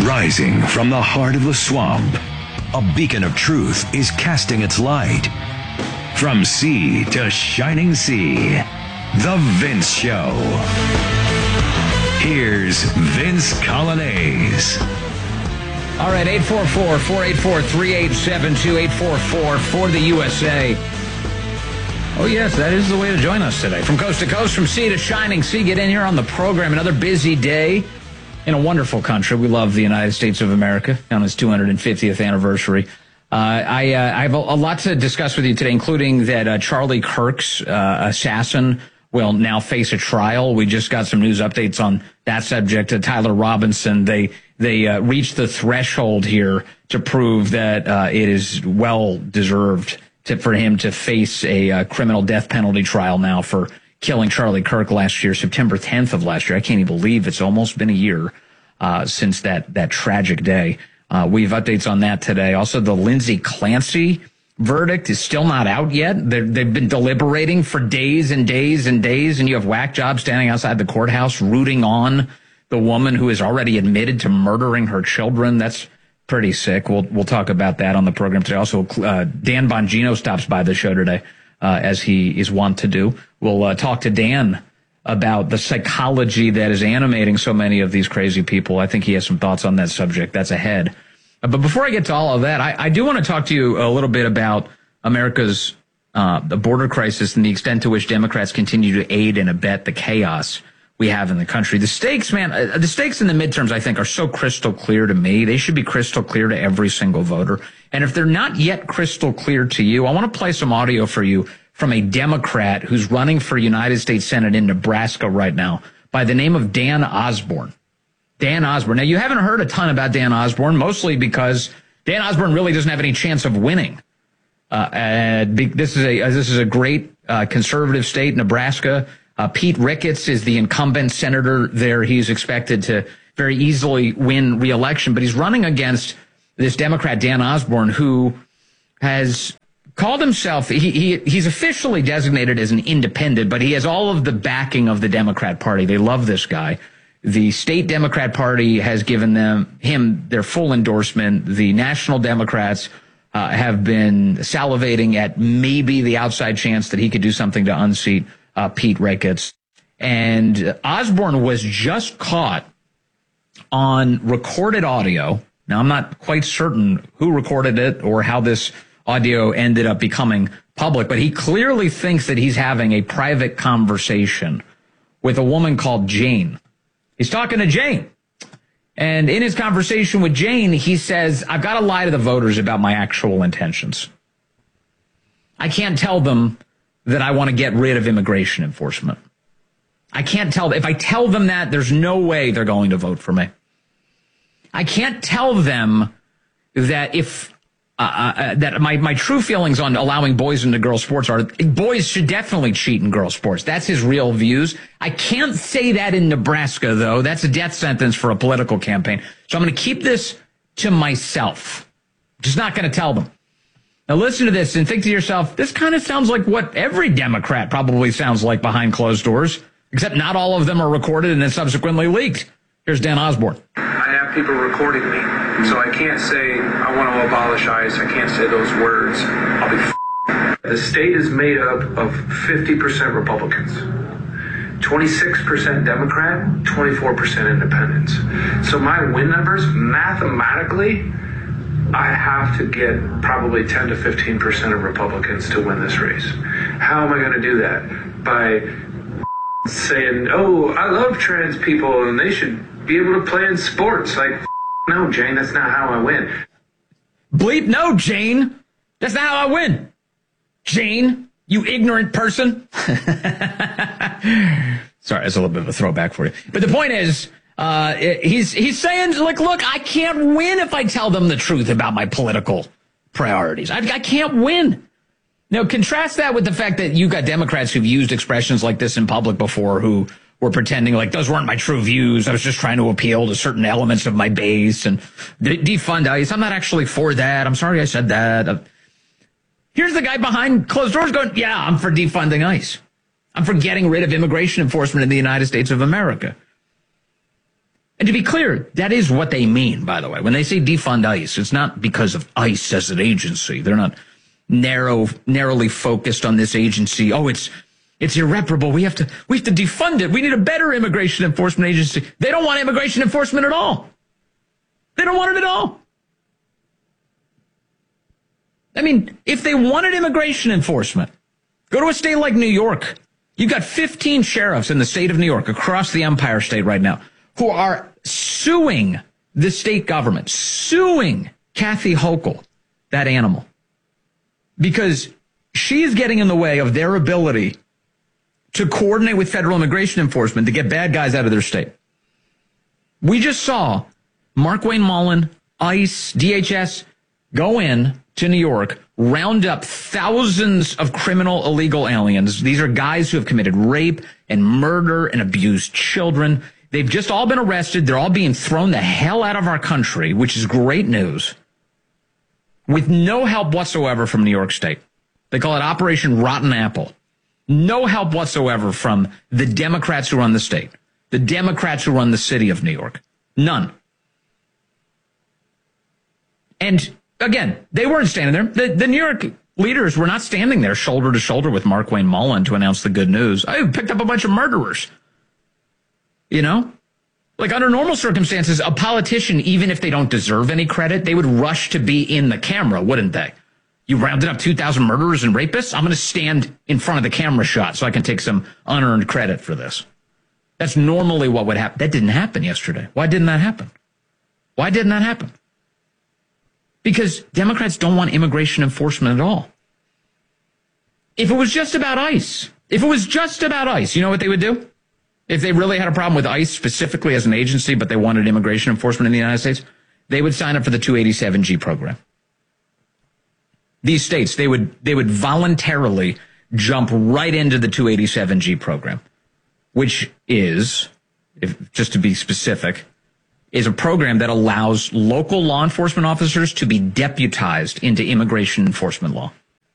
Rising from the heart of the swamp, a beacon of truth is casting its light. From sea to shining sea, The Vince Show. Here's Vince Coglianese. All right, 844-484-3872, 844 for the USA. Oh, yes, that is the way to join us today. From coast to coast, from sea to shining sea, get in here on the program. Another busy day in a wonderful country. We love the United States of America on its 250th anniversary. I have a lot to discuss with you today, including that Charlie Kirk's assassin will now face a trial. We just got some news updates on that subject. Tyler Robinson, they reached the threshold here to prove that it is well deserved for him to face a criminal death penalty trial now for killing Charlie Kirk last year, September 10th of last year. I can't even believe it's almost been a year since that tragic day. We have updates on that today. Also, the Lindsay Clancy verdict is still not out yet. They've been deliberating for days and days and days, and you have whack jobs standing outside the courthouse rooting on the woman who is already admitted to murdering her children. That's pretty sick. We'll talk about that on the program today. Also, Dan Bongino stops by the show today, as he is wont to do. We'll talk to Dan about the psychology that is animating so many of these crazy people. I think he has some thoughts on that subject. That's ahead. But before I get to all of that, I do want to talk to you a little bit about America's the border crisis and the extent to which Democrats continue to aid and abet the chaos we have in the country. The stakes, man, the stakes in the midterms, I think, are so crystal clear to me. They should be crystal clear to every single voter. And if they're not yet crystal clear to you, I want to play some audio for you from a Democrat who's running for United States Senate in Nebraska right now by the name of Dan Osborne. Dan Osborne. Now, you haven't heard a ton about Dan Osborne, mostly because Dan Osborne really doesn't have any chance of winning. This is a great conservative state, Nebraska. Pete Ricketts is the incumbent senator there. He's expected to very easily win re-election, but he's running against this Democrat, Dan Osborne, who has called himself, he's officially designated as an independent, but he has all of the backing of the Democrat Party. They love this guy. The state Democrat Party has given him their full endorsement. The national Democrats have been salivating at maybe the outside chance that he could do something to unseat Pete Ricketts. And Osborne was just caught on recorded audio. Now, I'm not quite certain who recorded it or how this audio ended up becoming public, but he clearly thinks that he's having a private conversation with a woman called Jane. He's talking to Jane. And in his conversation with Jane, he says, I've got to lie to the voters about my actual intentions. I can't tell them that I want to get rid of immigration enforcement. I can't tell them. If I tell them that, there's no way they're going to vote for me. I can't tell them that that my true feelings on allowing boys into girls' sports are boys should definitely cheat in girls' sports. That's his real views. I can't say that in Nebraska, though. That's a death sentence for a political campaign. So I'm going to keep this to myself. Just not going to tell them. Now listen to this and think to yourself, this kind of sounds like what every Democrat probably sounds like behind closed doors, except not all of them are recorded and then subsequently leaked. Here's Dan Osborne. I have people recording me, so I can't say I want to abolish ICE. I can't say those words. I'll be The state is made up of 50% Republicans, 26% Democrat, 24% independents. So my win numbers, mathematically, I have to get probably 10 to 15% of Republicans to win this race. How am I going to do that? By saying, oh, I love trans people and they should be able to play in sports. Like, no, Jane, that's not how I win. Bleep no, Jane. That's not how I win. Jane, you ignorant person. Sorry, that's a little bit of a throwback for you. But the point is, he's saying, like, look, I can't win if I tell them the truth about my political priorities. I can't win. Now, contrast that with the fact that you've got Democrats who've used expressions like this in public before who were pretending like those weren't my true views. I was just trying to appeal to certain elements of my base and defund ICE. I'm not actually for that. I'm sorry I said that. Here's the guy behind closed doors going, yeah, I'm for defunding ICE. I'm for getting rid of immigration enforcement in the United States of America. And to be clear, that is what they mean, by the way. When they say defund ICE, it's not because of ICE as an agency. They're not narrowly focused on this agency. Oh, it's irreparable. We have to defund it. We need a better immigration enforcement agency. They don't want immigration enforcement at all. They don't want it at all. I mean, if they wanted immigration enforcement, go to a state like New York. You've got 15 sheriffs in the state of New York across the Empire State right now who are suing the state government, suing Kathy Hochul, that animal, because she's getting in the way of their ability to coordinate with federal immigration enforcement to get bad guys out of their state. We just saw Markwayne Mullin, ICE, DHS go in to New York, round up thousands of criminal illegal aliens. These are guys who have committed rape and murder and abused children. They've just all been arrested. They're all being thrown the hell out of our country, which is great news, with no help whatsoever from New York State. They call it Operation Rotten Apple. No help whatsoever from the Democrats who run the state, the Democrats who run the city of New York. None. And again, they weren't standing there. The New York leaders were not standing there shoulder to shoulder with Markwayne Mullin to announce the good news. I picked up a bunch of murderers. You know, like under normal circumstances, a politician, even if they don't deserve any credit, they would rush to be in the camera, wouldn't they? You rounded up 2,000 murderers and rapists. I'm going to stand in front of the camera shot so I can take some unearned credit for this. That's normally what would happen. That didn't happen yesterday. Why didn't that happen? Why didn't that happen? Because Democrats don't want immigration enforcement at all. If it was just about ICE, you know what they would do? If they really had a problem with ICE specifically as an agency, but they wanted immigration enforcement in the United States, they would sign up for the 287G program. These states, they would voluntarily jump right into the 287G program, which is, just to be specific, is a program that allows local law enforcement officers to be deputized into immigration enforcement law.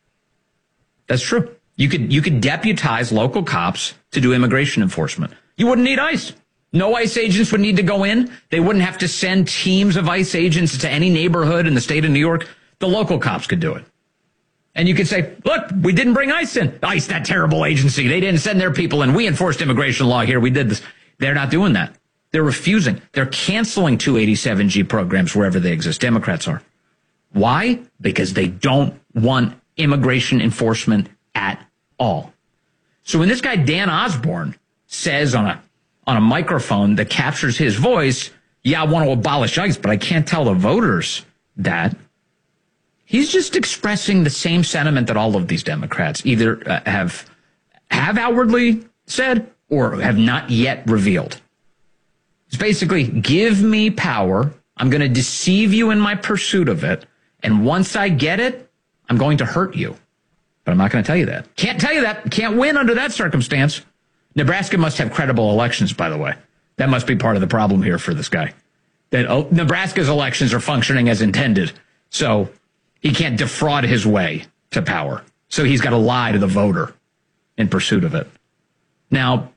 That's true. You could deputize local cops to do immigration enforcement. You wouldn't need ICE. No ICE agents would need to go in. They wouldn't have to send teams of ICE agents to any neighborhood in the state of New York. The local cops could do it. And you could say, look, we didn't bring ICE in. ICE, that terrible agency. They didn't send their people in. We enforced immigration law here. We did this. They're not doing that. They're refusing. They're canceling 287G programs wherever they exist. Democrats are. Why? Because they don't want immigration enforcement at all. So when this guy, Dan Osborne, says on a microphone that captures his voice, yeah, I want to abolish ICE, but I can't tell the voters that, he's just expressing the same sentiment that all of these Democrats either have outwardly said or have not yet revealed. It's basically, give me power. I'm going to deceive you in my pursuit of it. And once I get it, I'm going to hurt you. But I'm not going to tell you that. Can't tell you that. Can't win under that circumstance. Nebraska must have credible elections, by the way. That must be part of the problem here for this guy. That Nebraska's elections are functioning as intended. So he can't defraud his way to power. So he's got to lie to the voter in pursuit of it. Now,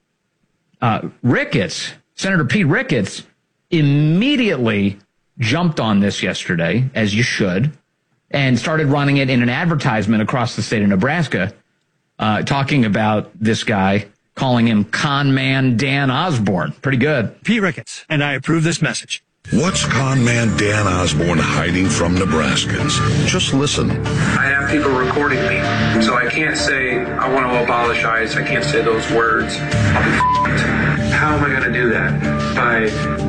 Ricketts, Senator Pete Ricketts, immediately jumped on this yesterday, as you should, and started running it in an advertisement across the state of Nebraska, talking about this guy, calling him con man Dan Osborne. Pretty good. Pete Ricketts, and I approve this message. What's con man Dan Osborne hiding from Nebraskans? Just listen. I have people recording me, so I can't say I want to abolish ICE. I can't say those words. I'll be f***ed. How am I going to do that? By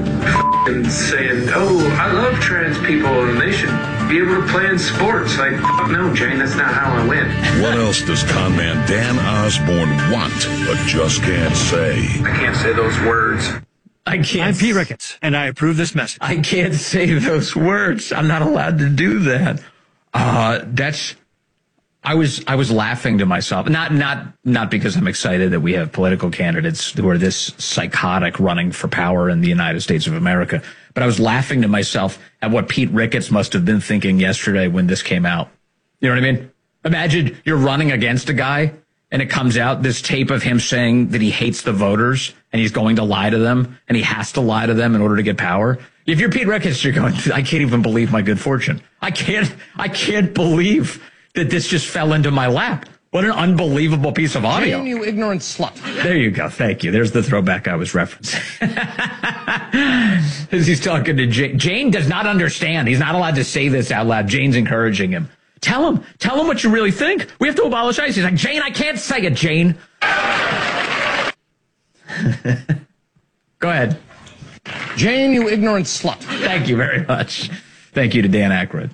saying, oh, I love trans people and they should be able to play in sports. Like, no, Jane, that's not how I win. What else does con man Dan Osborne want, but just can't say? I can't say those words. I can't. I'm Pete Ricketts, and I approve this message. I can't say those words. I'm not allowed to do that. I was laughing to myself. Not because I'm excited that we have political candidates who are this psychotic running for power in the United States of America, but I was laughing to myself at what Pete Ricketts must have been thinking yesterday when this came out. You know what I mean? Imagine you're running against a guy and it comes out, this tape of him saying that he hates the voters, and he's going to lie to them, and he has to lie to them in order to get power. If you're Pete Ricketts, you're going, I can't even believe my good fortune. I can't believe that this just fell into my lap. What an unbelievable piece of audio. Jane, you ignorant slut. There you go. Thank you. There's the throwback I was referencing. As he's talking to Jane. Jane does not understand. He's not allowed to say this out loud. Jane's encouraging him. Tell him what you really think. We have to abolish ICE. He's like, Jane, I can't say it, Jane. Go ahead. Jane, you ignorant slut. Thank you very much. Thank you to Dan Aykroyd.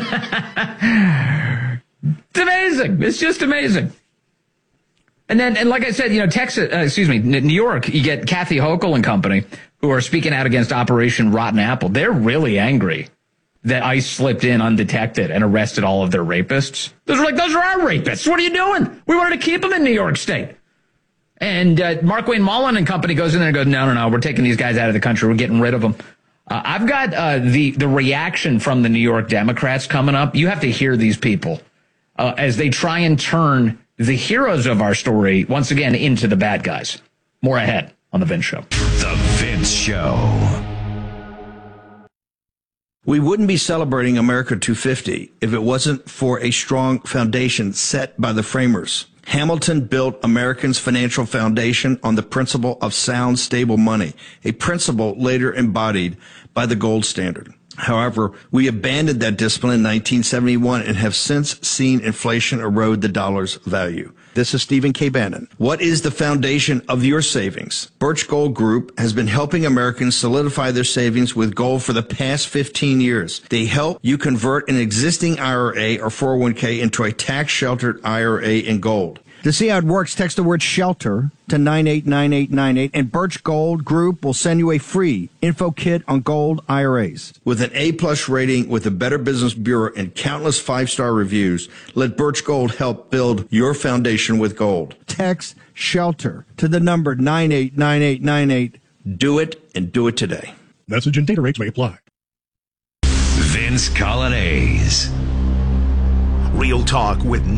It's amazing. It's just amazing. And like I said, New York, you get Kathy Hochul and company who are speaking out against Operation Rotten Apple. They're really angry that ICE slipped in undetected and arrested all of their rapists. Those are our rapists. What are you doing? We wanted to keep them in New York State. And Mark Wayne Mullen and company goes in there and goes, no, we're taking these guys out of the country. We're getting rid of them. I've got the reaction from the New York Democrats coming up. You have to hear these people as they try and turn the heroes of our story once again into the bad guys. More ahead on The Vince Show. The Vince Show. We wouldn't be celebrating America 250 if it wasn't for a strong foundation set by the framers. Hamilton built Americans' financial foundation on the principle of sound, stable money, a principle later embodied by the gold standard. However, we abandoned that discipline in 1971 and have since seen inflation erode the dollar's value. This is Stephen K. Bannon. What is the foundation of your savings? Birch Gold Group has been helping Americans solidify their savings with gold for the past 15 years. They help you convert an existing IRA or 401k into a tax-sheltered IRA in gold. To see how it works, text the word SHELTER to 989898, and Birch Gold Group will send you a free info kit on gold IRAs. With an A-plus rating with the Better Business Bureau and countless 5-star reviews, let Birch Gold help build your foundation with gold. Text SHELTER to the number 989898. Do it, and do it today. Message and data rates may apply. Vince Colonnese. Real talk with